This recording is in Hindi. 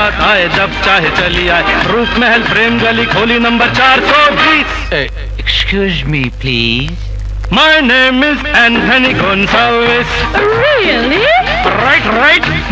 बारात आए जब चाहे चली आए, रूप महल प्रेम गली खोली number 420। Excuse me, please. My name is Anthony Gonsalves. Really? Right.